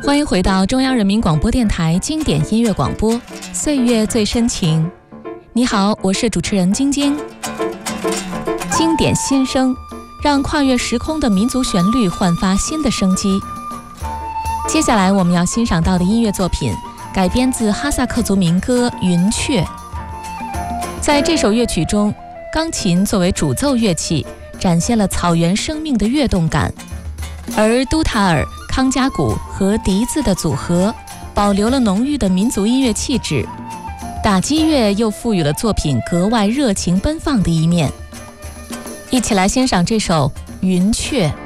欢迎回到中央人民广播电台经典音乐广播，岁月最深情。你好，我是主持人晶晶。经典新声，让跨越时空的民族旋律焕发新的生机。接下来我们要欣赏到的音乐作品，改编自哈萨克族民歌《云雀》。在这首乐曲中，钢琴作为主奏乐器，展现了草原生命的跃动感，而都塔尔、康加鼓和笛子的组合，保留了浓郁的民族音乐气质。打击乐又赋予了作品格外热情奔放的一面。一起来欣赏这首《云雀》。